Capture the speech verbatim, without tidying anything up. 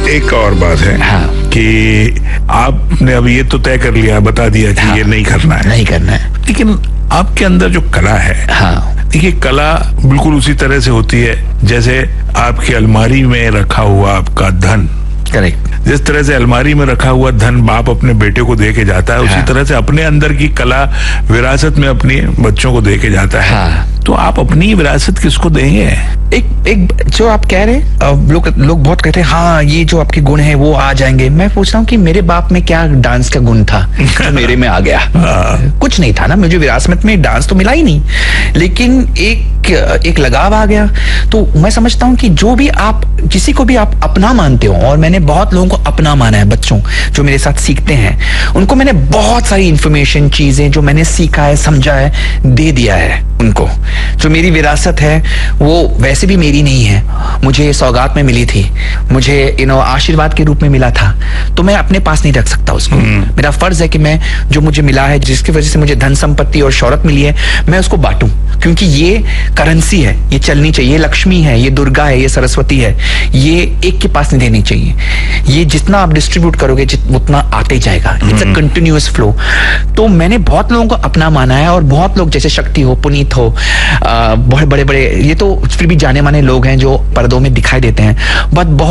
एक और बात है हाँ। कि आपने अब ये तो तय कर लिया, बता दिया कि हाँ। ये नहीं करना है, नहीं करना है, लेकिन आपके अंदर जो कला है, हाँ, देखिए कला बिल्कुल उसी तरह से होती है जैसे आपकी अलमारी में रखा हुआ आपका धन। करेक्ट। जिस तरह से अलमारी में रखा हुआ धन बाप अपने बेटे को दे के जाता है, हाँ। उसी तरह से अपने अंदर की कला विरासत में अपने बच्चों को दे के जाता है। हाँ। तो आप अपनी विरासत किसको देंगे? एक एक जो आप कह रहे हैं, लोग लोग बहुत कहते हैं हाँ ये जो आपके गुण है वो आ जाएंगे। मैं पूछ रहा हूँ कि मेरे बाप में क्या डांस का गुण था जो मेरे में आ गया? कुछ नहीं था ना, मुझे विरासत में डांस तो मिला ही नहीं, लेकिन एक एक लगाव आ गया। तो मैं समझता हूँ कि जो भी आप किसी को भी आप अपना मानते हो, और मैंने बहुत लोगों को अपना माना है, बच्चों जो मेरे साथ सीखते हैं उनको मैंने बहुत सारी इंफॉर्मेशन, चीजें जो मैंने सीखा है, समझा है, दे दिया है उनको। जो मेरी विरासत है वो वैसे भी मेरी नहीं है, मुझे सौगात में मिली थी, मुझे यू नो आशीर्वाद के रूप में मिला था, तो मैं अपने पास नहीं रख सकता उसको। मेरा फर्ज है कि मैं जो मुझे मिला है, जिसकी वजह से मुझे धन संपत्ति और शौहरत मिली है, मैं उसको बांटूं, क्योंकि ये करेंसी है, ये चलनी चाहिए, ये लक्ष्मी है, ये दुर्गा है, ये सरस्वती है, ये एक के पास नहीं देनी चाहिए। ये जितना आप डिस्ट्रीब्यूट करोगे उतना आते जाएगा, इट्स अ कंटिन्यूअस फ्लो। तो मैंने बहुत लोगों को अपना माना है, और बहुत लोग जैसे शक्ति हो, पुनीत हो, बहुत बड़े बड़े, ये तो फिर भी जाने माने लोग हैं जो पर्दों में दिखाई देते हैं, बट बहुत